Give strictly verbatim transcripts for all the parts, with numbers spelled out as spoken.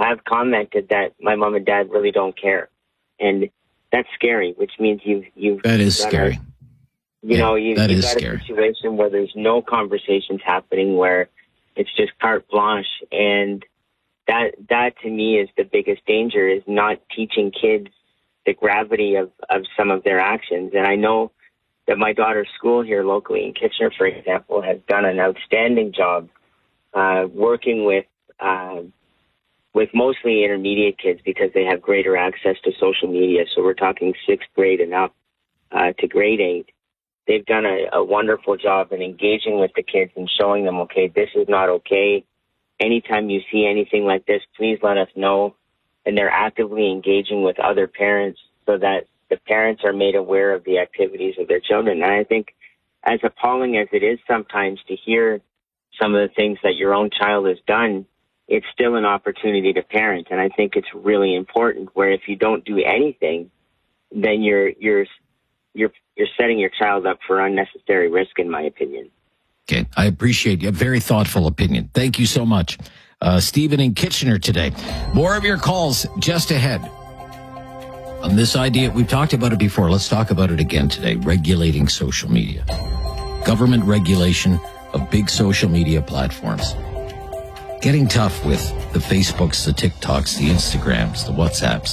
have commented that my mom and dad really don't care. And that's scary, which means you've... you've that is got scary. A, you yeah, know, you, that you've is got scary. a situation where there's no conversations happening, where it's just carte blanche. And that, that to me is the biggest danger, is not teaching kids the gravity of, of some of their actions. And I know that my daughter's school here locally in Kitchener, for example, has done an outstanding job uh, working with uh, with mostly intermediate kids, because they have greater access to social media. So we're talking sixth grade and up uh, to grade eight. They've done a, a wonderful job in engaging with the kids and showing them, okay, this is not okay. Anytime you see anything like this, please let us know. And they're actively engaging with other parents so that the parents are made aware of the activities of their children. And I think, as appalling as it is sometimes to hear some of the things that your own child has done, it's still an opportunity to parent. And I think it's really important, where if you don't do anything, then you're you're you're you're setting your child up for unnecessary risk, in my opinion. Okay, I appreciate a very thoughtful opinion. Thank you so much. Uh, Stephen in Kitchener today. More of your calls just ahead. On this idea, we've talked about it before. Let's talk about it again today. Regulating social media. Government regulation of big social media platforms. Getting tough with the Facebooks, the TikToks, the Instagrams, the WhatsApps.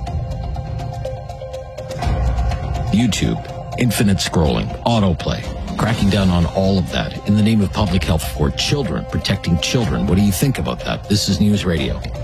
YouTube, infinite scrolling, autoplay. Cracking down on all of that in the name of public health for children, protecting children. What do you think about that? This is News Radio.